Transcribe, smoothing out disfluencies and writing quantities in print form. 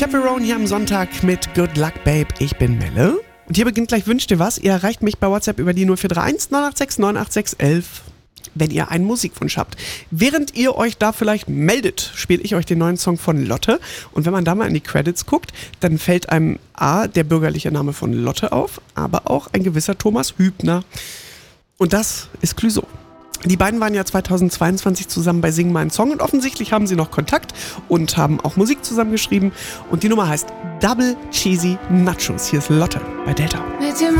Chaperone hier am Sonntag mit Good Luck Babe. Ich bin Melle. Und hier beginnt gleich Wünscht ihr was. Ihr erreicht mich bei WhatsApp über die 0431 986 986 11, wenn ihr einen Musikwunsch habt. Während ihr euch da vielleicht meldet, spiele ich euch den neuen Song von Lotte. Und wenn man da mal in die Credits guckt, dann fällt einem A, der bürgerliche Name von Lotte auf, aber auch ein gewisser Thomas Hübner. Und das ist Clouseau. Die beiden waren ja 2022 zusammen bei Sing meinen Song und offensichtlich haben sie noch Kontakt und haben auch Musik zusammengeschrieben. Und die Nummer heißt Double Cheesy Nachos. Hier ist Lotte bei Delta. Mit dem